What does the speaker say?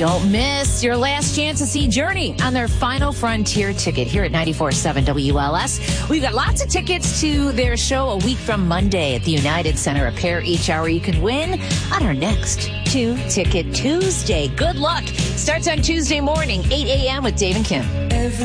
Don't miss your last chance to see Journey on their Final Frontier ticket here at 94.7 WLS. We've got lots of tickets to their show a week from Monday at the United Center, a pair each hour you can win on our next Two Ticket Tuesday. Good luck. Starts on Tuesday morning, 8 a.m. with Dave and Kim.